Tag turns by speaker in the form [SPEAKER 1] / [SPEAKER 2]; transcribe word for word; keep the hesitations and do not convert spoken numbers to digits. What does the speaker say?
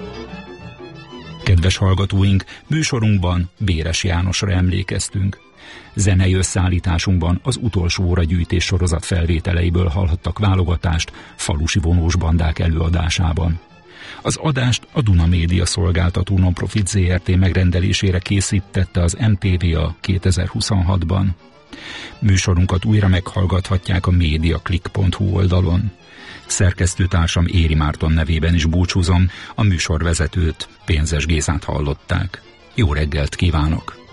[SPEAKER 1] Kedves hallgatóink, műsorunkban Béres Jánosra emlékeztünk. Zenei összeállításunkban az utolsó óra gyűjtés sorozat felvételeiből hallhattak válogatást falusi vonós bandák előadásában. Az adást a Duna Média Szolgáltató Nonprofit zé er té megrendelésére készítette az em té vé a kétezer-huszonhatban. Műsorunkat újra meghallgathatják a mediaclick pont hu oldalon. Szerkesztőtársam Éri Márton nevében is búcsúzom, a műsorvezetőt, Pénzes Gézát hallották. Jó reggelt kívánok!